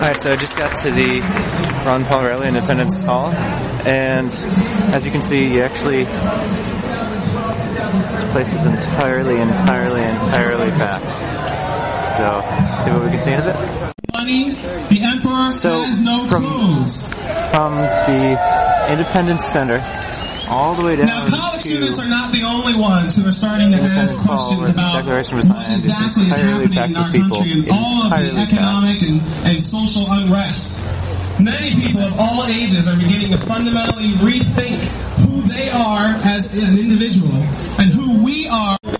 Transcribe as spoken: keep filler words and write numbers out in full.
Alright, so I just got to the Ron Paul Reilly Independence Hall, and as you can see, you actually, this place is entirely, entirely, entirely packed. So, see what we can see in a bit. Money, the emperor so has no from, clothes. From the Independence Center all the way down Now, college to students are not the only ones who are starting to ask questions about what exactly is happening in our country and all of the economic and, and social unrest. Many people of all ages are beginning to fundamentally rethink who they are as an individual and who